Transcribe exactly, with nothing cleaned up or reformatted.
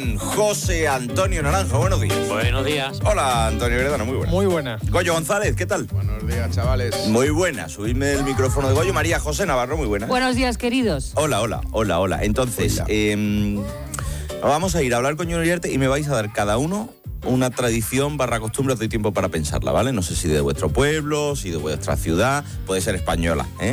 con José Antonio Naranjo. Buenos días. Buenos días. Hola, Antonio Heredano, muy buena. Muy buena. Goyo González, ¿qué tal? Buenos días, chavales. Muy buena. Subidme el micrófono de Goyo. María José Navarro, muy buena. Buenos días, queridos. Hola, hola, hola, hola. Entonces, Hola. eh, vamos a ir a hablar con Junior Iriarte y me vais a dar cada uno una tradición barra costumbre. Os doy tiempo para pensarla, ¿vale? No sé si de vuestro pueblo, si de vuestra ciudad, puede ser española, ¿eh?